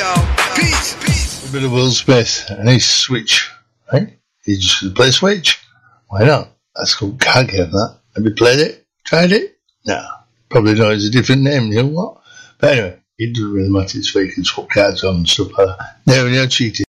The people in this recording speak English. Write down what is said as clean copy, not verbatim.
y'all. Peace. A bit of Will Smith and his Switch, right? He's just going to play Switch. Why not? That's called Can't Have that. Have you played it? Tried it? No. Probably not. It's a different name, you know what? But anyway, it doesn't really matter. It's fake and swap cards on and stuff like that. No, cheating.